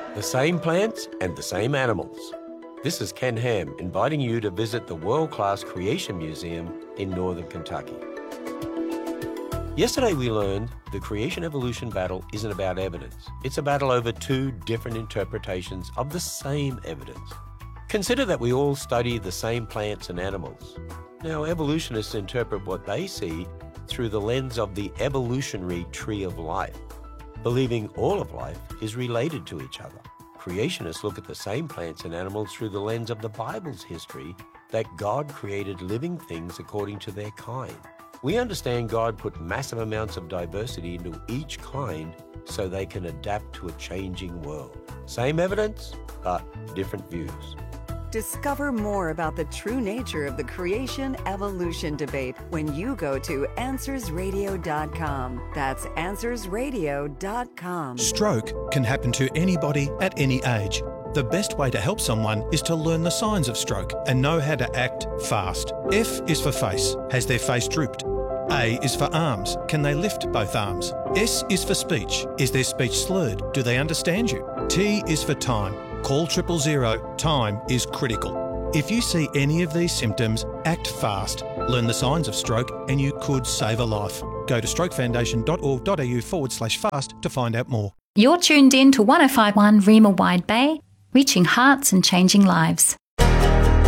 The same plants and the same animals. This is Ken Ham inviting you to visit the world-class Creation Museum in Northern Kentucky. Yesterday we learned the creation-evolution battle isn't about evidence. It's a battle over two different interpretations of the same evidence. Consider that we all study the same plants and animals. Now, evolutionists interpret what they see through the lens of the evolutionary tree of life, believing all of life is related to each other. Creationists look at the same plants and animals through the lens of the Bible's history, that God created living things according to their kind. We understand God put massive amounts of diversity into each kind so they can adapt to a changing world. Same evidence, but different views. Discover more about the true nature of the creation-evolution debate when you go to AnswersRadio.com. That's AnswersRadio.com. Stroke can happen to anybody at any age. The best way to help someone is to learn the signs of stroke and know how to act fast. F is for face. Has their face drooped? A is for arms. Can they lift both arms? S is for speech. Is their speech slurred? Do they understand you? T is for time. Call 000. Time is critical. If you see any of these symptoms, act fast. Learn the signs of stroke and you could save a life. Go to strokefoundation.org.au/fast to find out more. You're tuned in to 105.1 Rima Wide Bay, reaching hearts and changing lives.